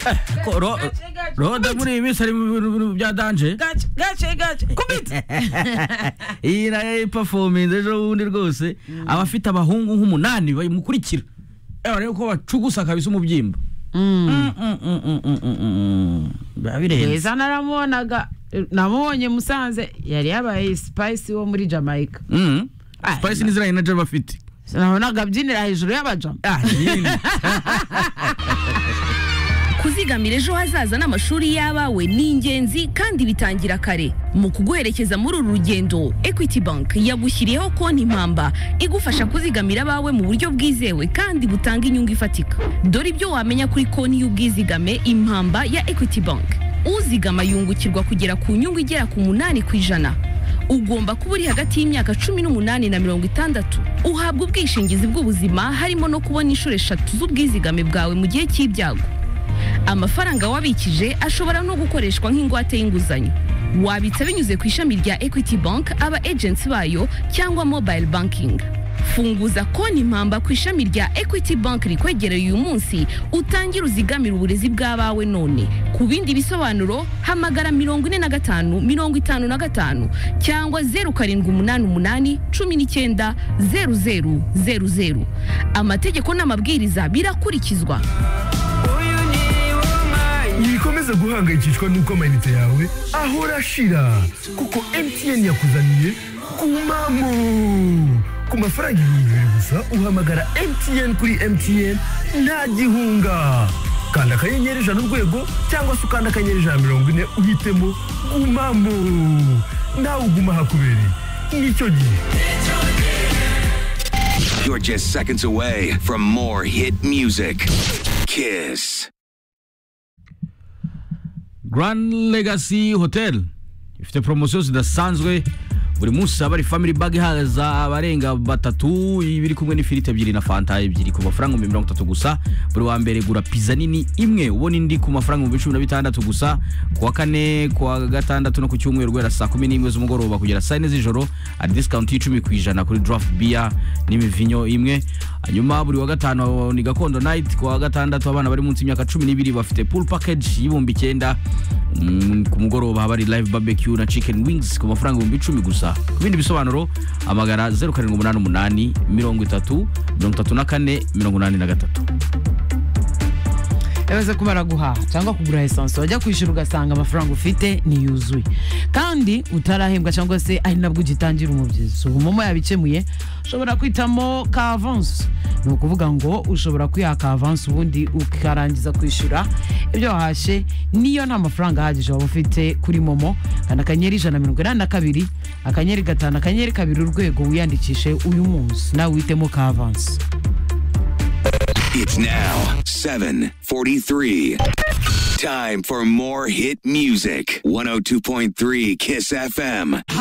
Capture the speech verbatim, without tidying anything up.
Ko ro roda muri ibi sari bya danje. gace gace gace kubita Iyi nayo performance ejo bundi rwose abafite abahungu nk'umunani bayimukurikira. Eh rero ko bacugusa kabisa umubyimba. Mm mm mm mm. Babirenze. Beza naramubonaga namubonye Musanze yari yabaye Spice wo muri Jamaica. Mm. Spice n'Israel na Java Fit. Nabonaga byinira hejuru y'abajama. Ah, yini. Kuzigamira ejo hazaza n'amashuri y'abawe ni ingenzi kandi bitangira kare. Mu kuguherekeza muri uru rugendo, Equity Bank yagushyiriyeho konti impamba igufasha kuzigamira abawe mu buryo bwizewe kandi butanga inyungu ifatika. Dore ibyo wamenya kuri konti y'ubwizigame impamba ya Equity Bank. Uzigama yungukirwa kugera ku nyungu igera ku munani ku ijana. Ugomba kuba uri hagati y'imyaka cumi n'umunani na mirongo itandatu. Uhabwa ubwishingizi bw'ubuzima harimo no kubona inshuro eshatu z'ubwizigame bwawe mu gihe cy'ibyago. Amafaranga wabikije ashobora no gukoreshwa nk'ingwate y'inguzanyo. Wabitsa binyuze ku ishami rya Equity Bank, aba agents bayo cyangwa mobile banking. Funguza konti impamba ku ishami rya Equity Bank rikwegereye uyu munsi, utangire uzigamira uburezi bw'abawe none. Ku bindi bisobanuro hamagara mirongo ine na gatanu mirongo itanu na gatanu cyangwa zeru karindwi umunani umunani cumi n'icyenda zeru zeru zeru zeru. Amategeko n'amabwiriza birakurikizwa. Wikomeza guhangayikishwa nuko amayinite yawe ahora ashira, kuko M T N yakuzaniye kumamo. Ku mafaranga ibihumbi bibiri gusa uhamagara M T N kuri M T N nta gihunga. Kanda akanyenyeri ijana urwego cyangwa se ukanda akanyenyeri ijana mirongo ine uhitemo gumamo. Nawe uguma hakubereye nicyo gihe. You're just seconds away from more hit music. Kiss. Grand Legacy Hotel ifite promotion zidasanzwe. Buri munsi abari family bag haza abarenga batatu, ibiri kumwe n'ifirite ebyiri na fanta ebyiri ku mafaranga mirongo itatu gusa. Buri wa mbere gura pizza nini imwe ubona indi ku mafaranga cumi na bitandatu gusa. Ku wa kane, ku wa gatandatu no ku cyumweru guhera saa kumi n'imwe z'umugoroba kugera saa yine z'ijoro ari discount y'icumi ku ijana kuri draft beer n'imivinyo imwe. Hanyuma buri wa gatanu ni gakondo night. Ku wa gatandatu abana bari munsi y'imyaka cumi n'ibiri bafite pool package y'ibihumbi icyenda. Mm, ku mugoroba habari live barbecue na chicken wings ku mafaranga ibihumbi icumi gusa. Ku bindi bisobanuro amagara zeru karindwi umunani umunani mirongo itatu mirongo itatu na kane mirongo inani na gatatu. Yabaze kumara guhaha cyangwa kugura essence wajya kwishyura ugasanga amafaranga ufite ni yuzuye kandi utarahembwa cyangwa se ari nabwo ugitangira umubyizi. Ubu momo yabikemuye, ushobora kwitamo ka avance. Ni ukuvuga ngo ushobora kwiha ka avance ubundi ukarangiza kwishyura ibyo wahashe niyo nta mafaranga ahagije waba ufite kuri momo. Kandi akanyenyeri ijana na mirongo inani na kabiri akanyenyeri gatanu akanyenyeri kabiri urwego wiyandikishe uyu munsi nawe witemo ka avance. It's now seven forty-three. Time for more hit music. one oh two point three Kiss F M.